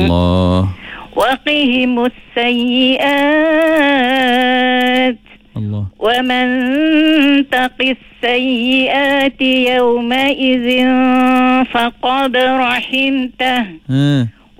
الله. وقهم السيئات الله. ومن تق السيئات يومئذ فقد رحمته